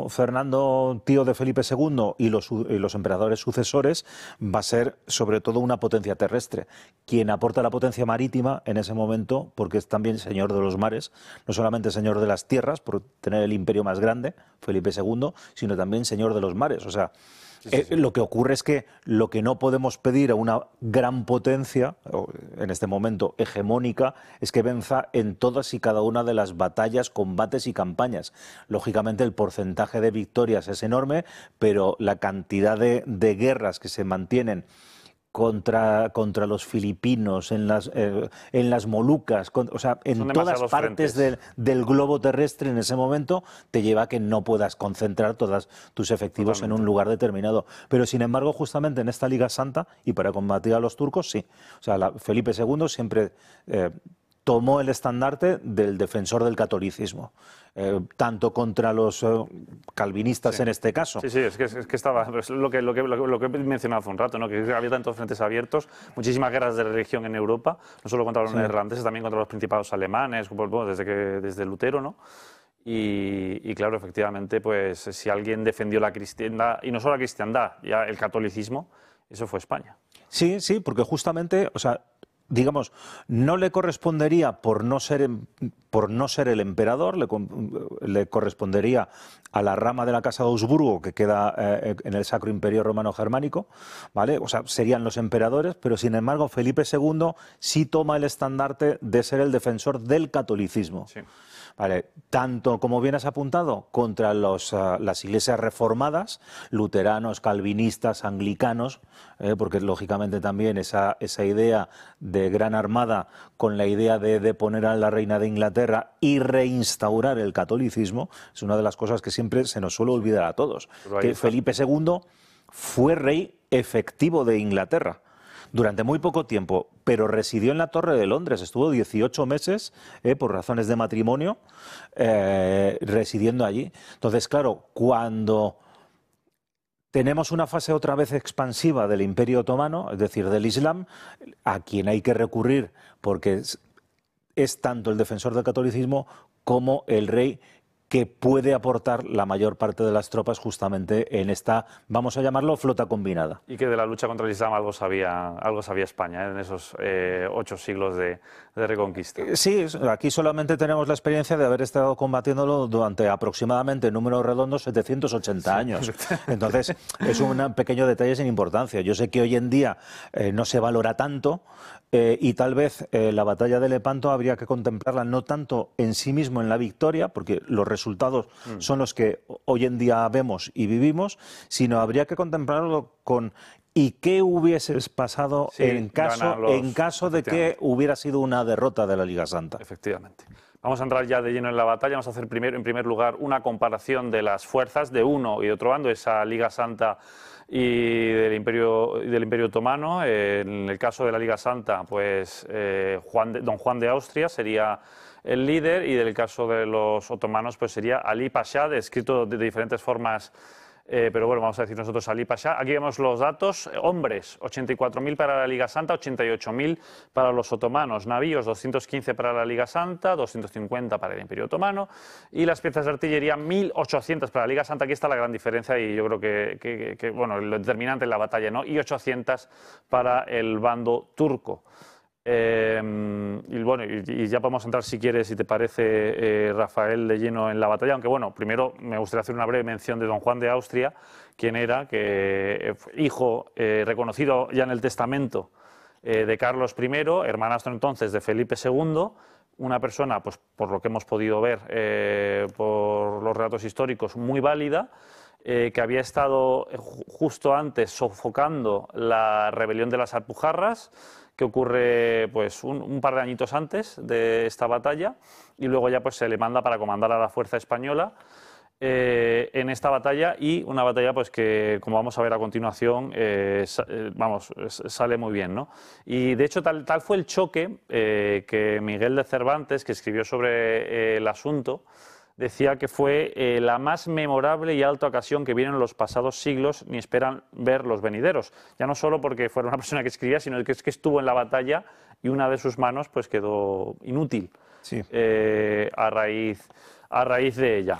Fernando, tío de Felipe II, y los emperadores sucesores, va a ser sobre todo una potencia terrestre. Quien aporta la potencia marítima en ese momento, porque es también señor de los mares, no solamente señor de las tierras, por tener el imperio más grande, Felipe II, sino también señor de los mares. O sea, lo que ocurre es que lo que no podemos pedir a una gran potencia, en este momento hegemónica, es que venza en todas y cada una de las batallas, combates y campañas. Lógicamente el porcentaje de victorias es enorme, pero la cantidad de guerras que se mantienen contra los filipinos, en las Molucas, o sea, en todas partes del globo terrestre en ese momento, te lleva a que no puedas concentrar todos tus efectivos en un lugar determinado. Pero, sin embargo, justamente en esta Liga Santa, y para combatir a los turcos, sí. O sea, Felipe II siempre tomó el estandarte del defensor del catolicismo, tanto contra los calvinistas en este caso. Sí, es que estaba, es lo que he mencionado hace un rato, ¿no? Que había tantos frentes abiertos, muchísimas guerras de religión en Europa, no solo contra los neerlandeses, también contra los principados alemanes, bueno, desde Lutero, ¿no? Y claro, efectivamente, pues si alguien defendió la cristiandad, y no solo la cristiandad, ya el catolicismo, eso fue España. Sí, porque justamente, o sea, digamos, no le correspondería por no ser el emperador, le correspondería a la rama de la Casa de Augsburgo que queda en el Sacro Imperio Romano Germánico, ¿vale? O sea, serían los emperadores, pero sin embargo Felipe II sí toma el estandarte de ser el defensor del catolicismo. Sí. Vale, tanto, como bien has apuntado, contra las iglesias reformadas, luteranos, calvinistas, anglicanos, porque lógicamente también esa idea de gran armada con la idea de poner a la reina de Inglaterra y reinstaurar el catolicismo, es una de las cosas que siempre se nos suele olvidar a todos, que Felipe II fue rey efectivo de Inglaterra durante muy poco tiempo, pero residió en la Torre de Londres, estuvo 18 meses, por razones de matrimonio, residiendo allí. Entonces, claro, cuando tenemos una fase otra vez expansiva del Imperio Otomano, es decir, del Islam, a quien hay que recurrir porque es tanto el defensor del catolicismo como el rey que puede aportar la mayor parte de las tropas justamente en esta, vamos a llamarlo, flota combinada. Y que de la lucha contra el Islam algo sabía España, en esos 8 siglos de reconquista. Sí, aquí solamente tenemos la experiencia de haber estado combatiéndolo durante aproximadamente, en números redondos, 780 años. Entonces, es un pequeño detalle sin importancia. Yo sé que hoy en día no se valora tanto, y tal vez la batalla de Lepanto habría que contemplarla no tanto en sí mismo en la victoria, porque los resultados son los que hoy en día vemos y vivimos, sino habría que contemplarlo con ¿y qué hubiese pasado en caso de que hubiera sido una derrota de la Liga Santa? Efectivamente. Vamos a entrar ya de lleno en la batalla. Vamos a hacer en primer lugar una comparación de las fuerzas de uno y de otro bando, esa Liga Santa y del Imperio Otomano. En el caso de la Liga Santa, pues don Juan de Austria sería el líder, y del caso de los otomanos pues sería Ali Pasha, descrito de diferentes formas, pero bueno, vamos a decir nosotros Ali Pasha. Aquí vemos los datos: hombres 84.000 para la Liga Santa, 88.000 para los otomanos; navíos 215 para la Liga Santa, 250 para el Imperio Otomano; y las piezas de artillería 1.800 para la Liga Santa. Aquí está la gran diferencia, y yo creo que bueno, lo determinante en la batalla, ¿no? Y 800 para el bando turco. Y bueno, y ya podemos entrar, si quieres, si te parece, Rafael, de lleno en la batalla, aunque bueno, primero me gustaría hacer una breve mención de don Juan de Austria, quien era, hijo reconocido ya en el testamento de Carlos I, hermanastro entonces de Felipe II, una persona, pues por lo que hemos podido ver por los relatos históricos, muy válida, que había estado justo antes sofocando la rebelión de las Alpujarras, que ocurre pues un par de añitos antes de esta batalla, y luego ya pues se le manda para comandar a la fuerza española en esta batalla, y una batalla pues que, como vamos a ver a continuación, sale muy bien, ¿no? Y de hecho tal fue el choque que Miguel de Cervantes, que escribió sobre el asunto, decía que fue la más memorable y alta ocasión que vieron en los pasados siglos, ni esperan ver los venideros. Ya no solo porque fuera una persona que escribía, sino que es que estuvo en la batalla y una de sus manos pues quedó inútil a raíz de ella.